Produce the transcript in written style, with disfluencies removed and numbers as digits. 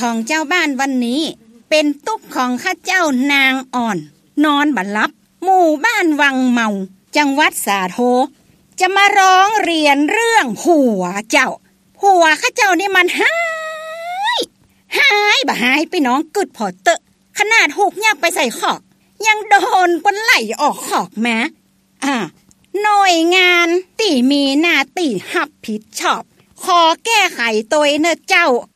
ของเจ้าบ้านวันนี้เป็นตุ๊กของข้าเจ้านางอ่อนนอนบัดลับหมู่บ้านวังเมาจังหวัดสาโทจะมาร้องเรียนเรื่องผัวเจ้าผัวข้าเจ้านี่มันหายบ่หายไปน้องกึดพอเตอะขนาดหูกยักไปใส่ขอกยังโดนปนไหลออกขอกแม้หน่วยงานตีมีหน้าตีหับผิดชอบขอแก้ไขตัวเนอะเจ้า